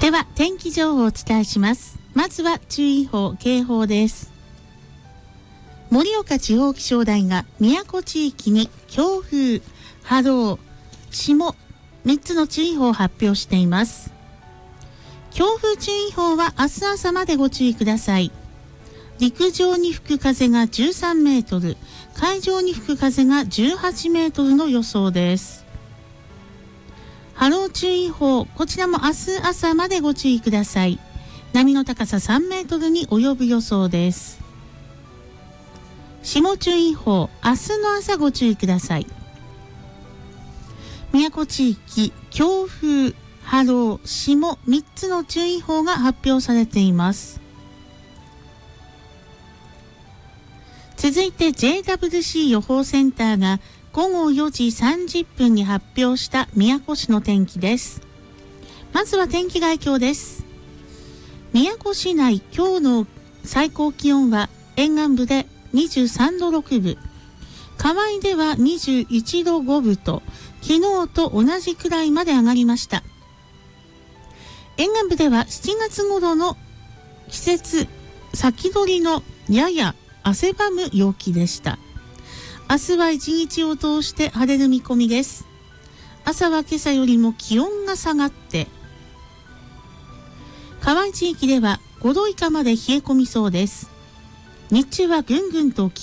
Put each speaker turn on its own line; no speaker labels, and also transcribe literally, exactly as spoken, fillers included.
では天気情報をお伝えします。まずは注意報、警報です。盛岡地方気象台が宮古地域に強風、波浪、霜みっつの注意報を発表しています。強風注意報は明日朝までご注意ください。陸上に吹く風がじゅうさんメートル、海上に吹く風がじゅうはちメートルの予想です。波浪注意報、こちらも明日朝までご注意ください。波の高ささんメートルに及ぶ予想です。霜注意報、明日の朝ご注意ください。宮古地域、強風、波浪、霜みっつの注意報が発表されています。続いて ジェイダブリューシー 予報センターがごごよじさんじゅっぷんに発表した宮古市の天気です。まずは天気概況です。宮古市内、今日の最高気温は沿岸部でにじゅうさんどろくぶ、河合ではにじゅういちどごぶと昨日と同じくらいまで上がりました。沿岸部ではしちがつ頃の季節先取りのやや汗ばむ陽気でした。明日は一日を通して晴れる見込みです。朝は今朝よりも気温が下がって、河合地域ではごど以下まで冷え込みそうです。日中はぐんぐんと